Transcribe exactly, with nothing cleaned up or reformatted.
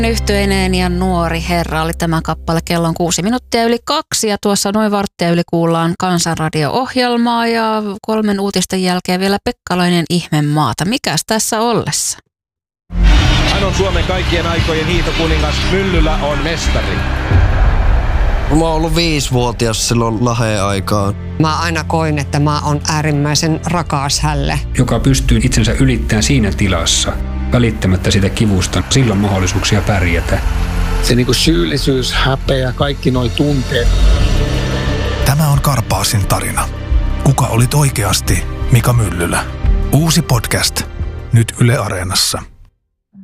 Yhtyeineen ja nuori herra oli tämä kappale. Kello on kuusi minuuttia yli kaksi ja tuossa noin varttia yli kuullaan Kansanradio-ohjelmaa ja kolmen uutisten jälkeen vielä Pekkalainen ihme maata. Mikäs tässä ollessa? Hän on Suomen kaikkien aikojen hiihtokuningas. Myllylä on mestari. Mä oon ollut viisivuotias silloin Laheen aikaan. Mä aina koin, että mä oon äärimmäisen rakas hälle. Joka pystyy itsensä ylittämään siinä tilassa, välittämättä sitä kivusta, silloin mahdollisuuksia pärjätä. Se niinku syyllisyys, häpeä, kaikki noi tunteet. Tämä on Karpaasin tarina. Kuka olit oikeasti Mika Myllylä? Uusi podcast, nyt Yle Areenassa.